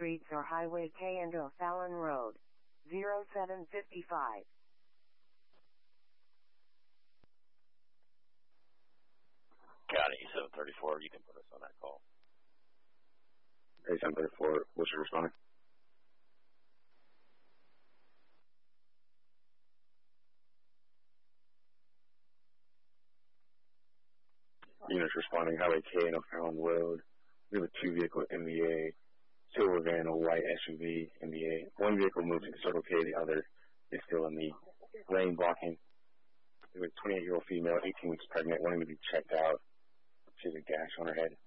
streets or Highway K and O'Fallon Road, 0755. Got it, 734. You can put us on that call. 734, what's your responding? Units responding, Highway K and O'Fallon Road. We have a two-vehicle MVA, silver van, a white SUV MVA. One vehicle moves to Circle K, the other is still in the lane blocking. We have a 28-year-old female, 18 weeks pregnant, wanting to be checked out. She has a gash on her head.